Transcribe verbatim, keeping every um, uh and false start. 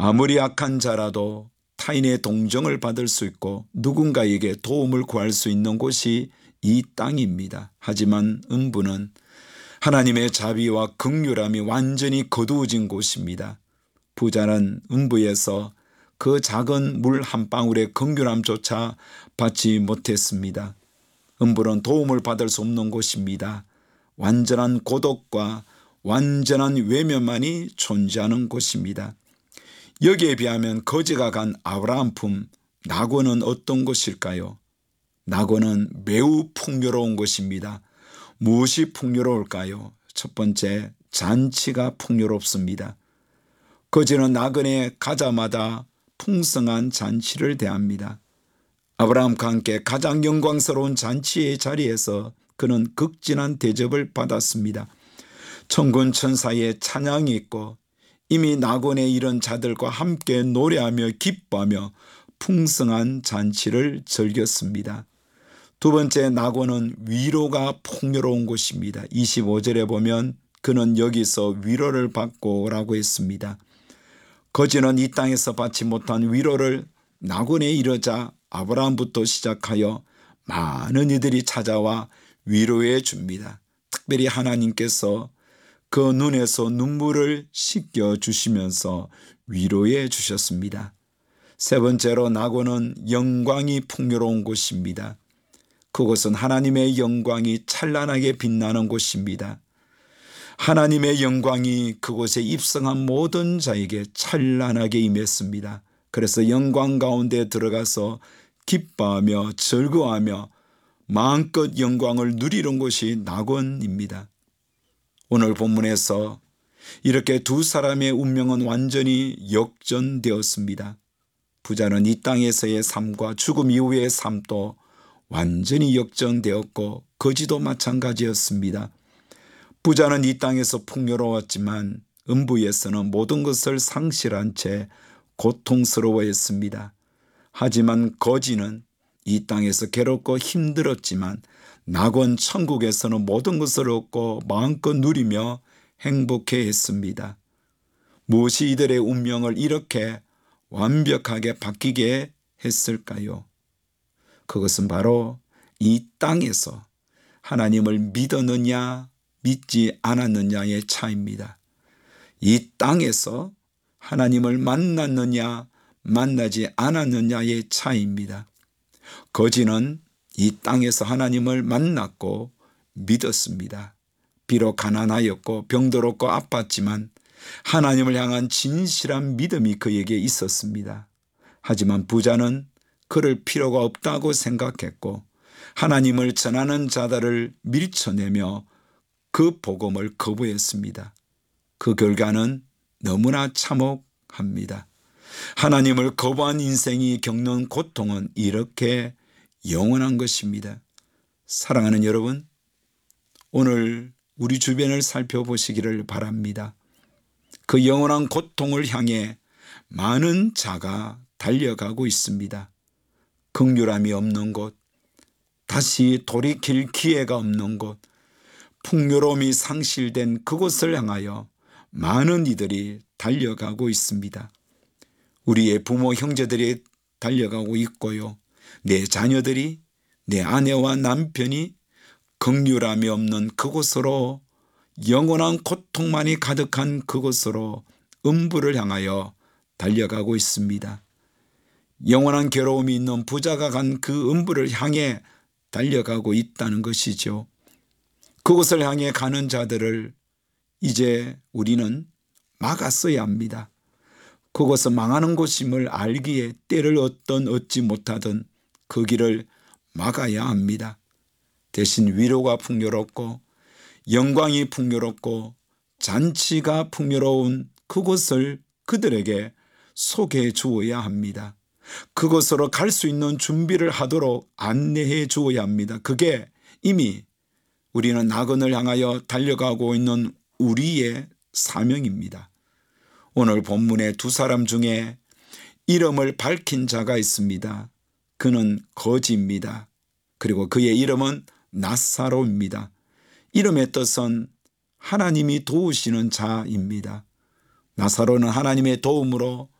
아무리 악한 자라도 타인의 동정을 받을 수 있고 누군가에게 도움을 구할 수 있는 곳이 이 땅입니다. 하지만 음부는 하나님의 자비와 긍휼함이 완전히 거두어진 곳입니다. 부자는 음부에서 그 작은 물 한 방울의 긍휼함조차 받지 못했습니다. 음부는 도움을 받을 수 없는 곳입니다. 완전한 고독과 완전한 외면만이 존재하는 곳입니다. 여기에 비하면 거지가 간 아브라함 품 낙원은 어떤 곳일까요? 낙원은 매우 풍요로운 곳입니다. 무엇이 풍요로울까요? 첫 번째, 잔치가 풍요롭습니다. 거지는 낙원에 가자마자 풍성한 잔치를 대합니다. 아브라함과 함께 가장 영광스러운 잔치의 자리에서 그는 극진한 대접을 받았습니다. 천군 천사의 찬양이 있고 이미 낙원에 이른 자들과 함께 노래하며 기뻐하며 풍성한 잔치를 즐겼습니다. 두 번째, 낙원은 위로가 풍요로운 곳입니다. 이십오 절에 보면 그는 여기서 위로를 받고 라고 했습니다. 거지는 이 땅에서 받지 못한 위로를 낙원에 이르자 아브라함부터 시작하여 많은 이들이 찾아와 위로해 줍니다. 특별히 하나님께서 그 눈에서 눈물을 씻겨 주시면서 위로해 주셨습니다. 세 번째로 낙원은 영광이 풍요로운 곳입니다. 그곳은 하나님의 영광이 찬란하게 빛나는 곳입니다. 하나님의 영광이 그곳에 입성한 모든 자에게 찬란하게 임했습니다. 그래서 영광 가운데 들어가서 기뻐하며 즐거워하며 마음껏 영광을 누리는 곳이 낙원입니다. 오늘 본문에서 이렇게 두 사람의 운명은 완전히 역전되었습니다. 부자는 이 땅에서의 삶과 죽음 이후의 삶도 완전히 역전되었고 거지도 마찬가지였습니다. 부자는 이 땅에서 풍요로웠지만 음부에서는 모든 것을 상실한 채 고통스러워했습니다. 하지만 거지는 이 땅에서 괴롭고 힘들었지만 낙원 천국에서는 모든 것을 얻고 마음껏 누리며 행복해했습니다. 무엇이 이들의 운명을 이렇게 완벽하게 바뀌게 했을까요? 그것은 바로 이 땅에서 하나님을 믿었느냐 믿지 않았느냐의 차이입니다. 이 땅에서 하나님을 만났느냐 만나지 않았느냐의 차이입니다. 거지는 이 땅에서 하나님을 만났고 믿었습니다. 비록 가난하였고 병들었고 아팠지만 하나님을 향한 진실한 믿음이 그에게 있었습니다. 하지만 부자는 그럴 필요가 없다고 생각했고 하나님을 전하는 자들을 밀쳐내며 그 복음을 거부했습니다. 그 결과는 너무나 참혹합니다. 하나님을 거부한 인생이 겪는 고통은 이렇게 영원한 것입니다. 사랑하는 여러분, 오늘 우리 주변을 살펴보시기를 바랍니다. 그 영원한 고통을 향해 많은 자가 달려가고 있습니다. 긍휼함이 없는 곳, 다시 돌이킬 기회가 없는 곳, 풍요로움이 상실된 그곳을 향하여 많은 이들이 달려가고 있습니다. 우리의 부모 형제들이 달려가고 있고요. 내 자녀들이, 내 아내와 남편이 긍휼함이 없는 그곳으로, 영원한 고통만이 가득한 그곳으로 음부를 향하여 달려가고 있습니다. 영원한 괴로움이 있는 부자가 간 그 음부를 향해 달려가고 있다는 것이죠. 그곳을 향해 가는 자들을 이제 우리는 막았어야 합니다. 그곳은 망하는 곳임을 알기에 때를 얻든 얻지 못하든 그 길을 막아야 합니다. 대신 위로가 풍요롭고 영광이 풍요롭고 잔치가 풍요로운 그곳을 그들에게 소개해 주어야 합니다. 그곳으로 갈 수 있는 준비를 하도록 안내해 주어야 합니다. 그게 이미 우리는 낙원을 향하여 달려가고 있는 우리의 사명입니다. 오늘 본문의 두 사람 중에 이름을 밝힌 자가 있습니다. 그는 거지입니다. 그리고 그의 이름은 나사로입니다. 이름의 뜻은 하나님이 도우시는 자입니다. 나사로는 하나님의 도움으로